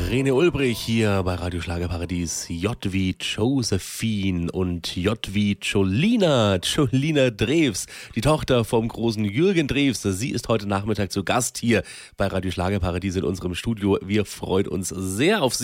René Ulbrich hier bei Radio Schlagerparadies. J wie Josephine und J wie Jolina Drews, die Tochter vom großen Jürgen Drews. Sie ist heute Nachmittag zu Gast hier bei Radio Schlagerparadies in unserem Studio. Wir freuen uns sehr auf sie.